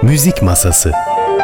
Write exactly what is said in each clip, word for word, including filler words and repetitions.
Müzik Masası.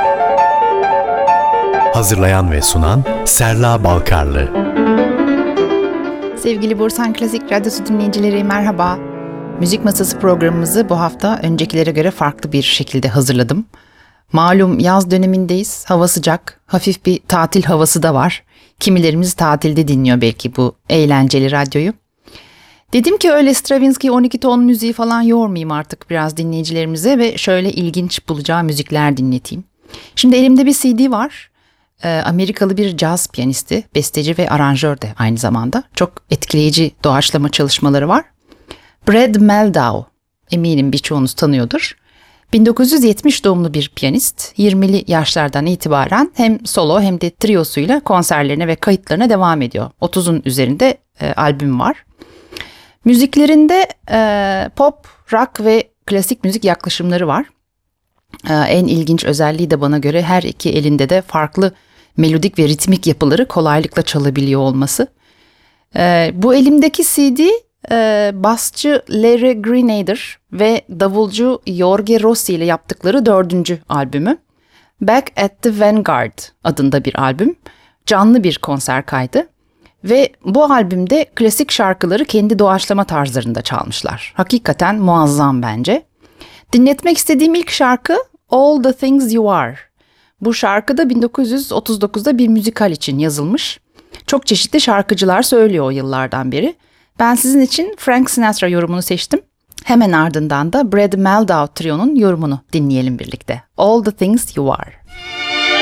Hazırlayan ve sunan Serla Balkarlı. Sevgili Borsan Klasik Radyosu dinleyicileri merhaba. Müzik Masası programımızı bu hafta öncekilere göre farklı bir şekilde hazırladım. Malum yaz dönemindeyiz, hava sıcak, hafif bir tatil havası da var. Kimilerimiz tatilde dinliyor belki bu eğlenceli radyoyu. Dedim ki öyle Stravinsky on iki ton müziği falan yormayayım artık biraz dinleyicilerimize ve şöyle ilginç bulacağı müzikler dinleteyim. Şimdi elimde bir C D var. Ee, Amerikalı bir caz piyanisti, besteci ve aranjör de aynı zamanda. Çok etkileyici doğaçlama çalışmaları var. Brad Mehldau, eminim birçoğunuz tanıyordur. bin dokuz yüz yetmiş doğumlu bir piyanist, yirmili yaşlardan itibaren hem solo hem de triosuyla konserlerine ve kayıtlarına devam ediyor. otuzun üzerinde e, albüm var. Müziklerinde e, pop, rock ve klasik müzik yaklaşımları var. E, en ilginç özelliği de bana göre her iki elinde de farklı melodik ve ritmik yapıları kolaylıkla çalabiliyor olması. E, bu elimdeki C D e, basçı Larry Grenader ve davulcu Jorge Rossi ile yaptıkları dördüncü albümü. Back at the Vanguard adında bir albüm. Canlı bir konser kaydı. Ve bu albümde klasik şarkıları kendi doğaçlama tarzlarında çalmışlar. Hakikaten muazzam bence. Dinletmek istediğim ilk şarkı All the Things You Are. Bu şarkı da bin dokuz yüz otuz dokuzda bir müzikal için yazılmış. Çok çeşitli şarkıcılar söylüyor o yıllardan beri. Ben sizin için Frank Sinatra yorumunu seçtim. Hemen ardından da Brad Mehldau Trio'nun yorumunu dinleyelim birlikte. All the Things You Are.